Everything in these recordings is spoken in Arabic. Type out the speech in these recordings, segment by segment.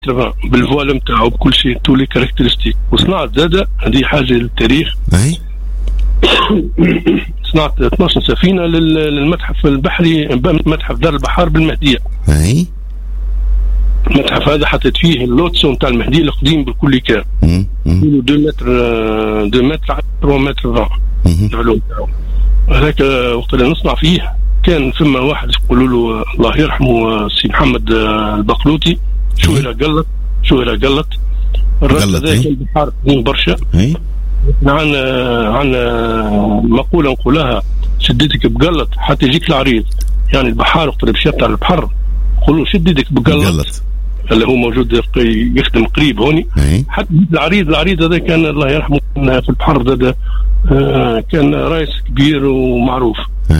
بالفوال نتاعو بكل شيء تولي كاركترستيك. وصنعت زاده هذه حاجه للتاريخ. صنعت 12 سفينه للمتحف البحري، متحف دار البحار بالمهديه. المتحف هذا حطيت فيه اللوتسو نتاع المهديه القديم بالكل كان 2 متر 3 متر العلو نتاعو. هذاك وقت اللي نصنع فيه كان ثم واحد يقولوا له الله يرحمه سي محمد البقلوتي، شو إلى قلت الرجل هذا كان بحار قديم برشا. عن مقولة نقولها شديتك بقلت حتى يجيك العريض، يعني البحار وقت اللي بشيت على البحر يقولوا شديتك بقلت اللي هو موجود يخدم قريب هوني. حتى العريض هذا كان الله يرحمه في البحر هذا كان رئيس كبير ومعروف.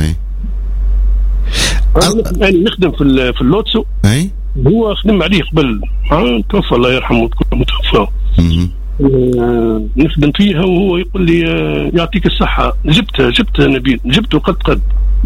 يعني نخدم في اللوتسو. هو خدم عليه قبل توفى الله يرحمه متوفى. نخدم فيها وهو يقول لي يعطيك الصحة. جبت نبيل جبته قد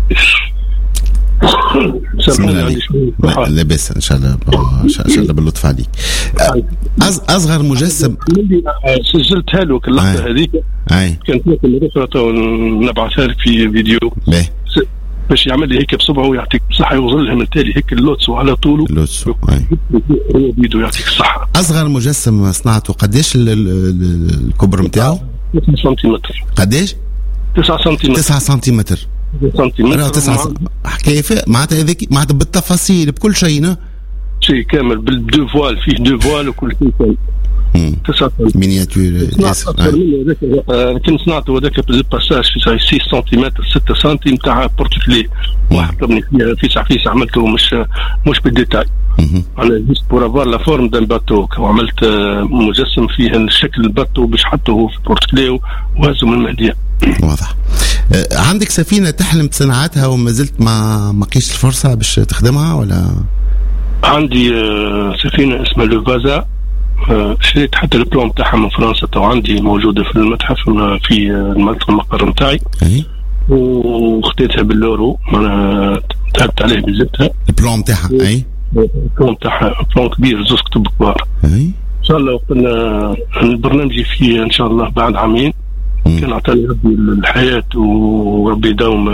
لا بس ان شاء الله باللطف عليك. اصغر مجسم سجلتها له اللحظه هذيك كانت الرفرة نبعثها لك في فيديو باش يعمل لي هيك بصبعه ويعطيك الصحة، يوصل لها من تالي هيك اللوتسو على طوله هو بيده يعطيك الصحة. أصغر مجسم صنعته قديش الكبر متاعه؟ 9 سنتيمتر. قديش؟ 9 سنتيمتر. 9 سنتيمتر. حكاية معناتها هذيك معناتها بالتفاصيل بكل شيء شيء كامل بالدو فوال، فيه دو فوال وكل شيء. 9 مينياتور كنت صنعته هذاك بالباساج في 6 سنتيمتر 6 سنتيم تاع بورتوكلي واحد طبني فيها فيسع عملته مش بالديتاي. انا جست بور افوار لا فورم دان باتو، وعملت مجسم فيه الشكل الباتو باش حطه في بورتوكلي وهزه من المهديه. واضح. عندك سفينه تحلم بصناعتها وما زلت ما قيش الفرصه باش تخدمها ولا؟ عندي سفينه اسمها لو فازا، شريت حتى البلون تاعها من فرنسا، تو عندي موجوده في المتحف في المقر نتاعي. واخذتها باللورو، انا تعبت عليه بزبتها. البلون تاعها البلون تاعها بلون كبير، 2 كتب كبار. ان شاء الله وقتنا البرنامج فيه ان شاء الله بعد عامين. كان عطاني ربي الحياه وربي يداوم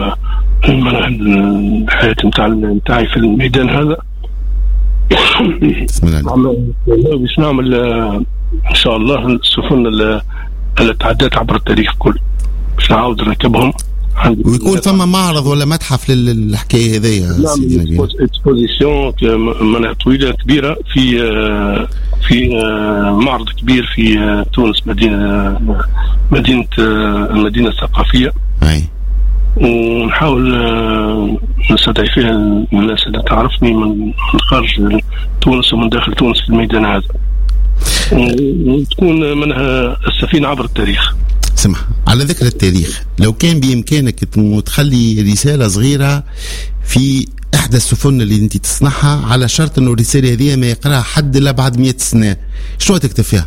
الحياه نتاعي في الميدان هذا. بسم الله. باش نعمل ان شاء الله السفن اللي تعدات عبر التاريخ كل باش نعاود نركبهم. ويكون ثم معرض ولا متحف للحكايه هذيا؟ نعمل اكسبوزيسيون منها طويله كبيره في معرض كبير في تونس، المدينه الثقافيه. ونحاول نستدعي فيها الناس اللي تعرفني من خارج تونس ومن داخل تونس في الميدان هذا، وتكون منها السفينة عبر التاريخ. سمح، على ذكر التاريخ، لو كان بإمكانك تخلي رسالة صغيرة في إحدى السفن اللي أنت تصنعها، على شرط أنه الرسالة هذه ما يقرأها حد إلا بعد 100 سنة، شنو تكتب فيها؟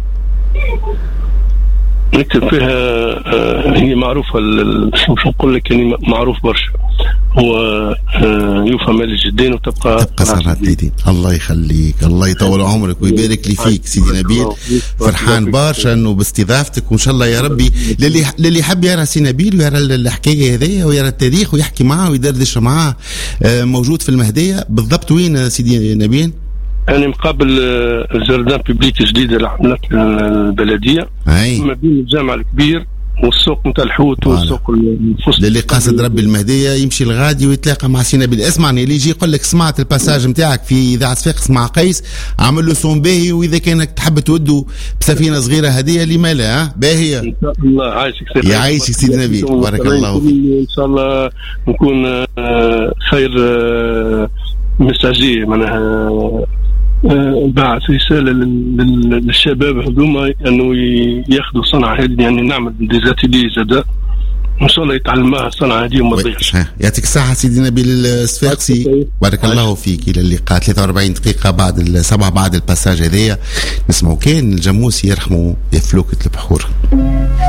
نكتب فيها هي معروفة، شو نقول لك، يعني معروف برشا، هو يوفى مال الجدين وتبقى سرعة اليدين. الله يخليك، الله يطول عمرك ويبارك لي فيك سيدي نبيل. فرحان برشا انه باستضافتك، وان شاء الله يا ربي للي يحب يرى سي نبيل ويرى الحكايه هذيا ويرى التاريخ ويحكي معه ويدردش معه، موجود في المهديه بالضبط. وين سيدي نبيل؟ يعني مقابل الجردان بيبليك جديد اللي عملت البلديه، ما بين الجامع الكبير والسوق نتاع الحوت والسوق الفستق. اللي قاصد ربي المهديه يمشي الغادي ويتلاقى مع سي نبيل. اسمعني، اللي يجي يقول لك سمعت الباساج نتاعك في اذاعه صفاقس مع قيس، عمل له صون باهي، واذا كانك تحب تودوا بسفينه صغيره هديه لما لا باهيه. ان شاء الله. عايشك سيدي، يعيشك سيدي نبيل، بارك الله فيك. ان شاء الله نكون خير مساجي، معناها بعث رسالة للشباب هذوما أنه ياخذوا الصنعة هذه، يعني نعمل ديزاتيلي زادا إن شاء الله يتعلمها الصنعة هذه وما تضيعش. يعطيك الصحة سيدي نبيل الصفاقسي، بارك الله فيك. إلى اللقاء. 43 دقيقة بعد 7 بعد الباساج هذايا، نسمعوا كان الجاموسي يرحموا يا فلوكة البحور.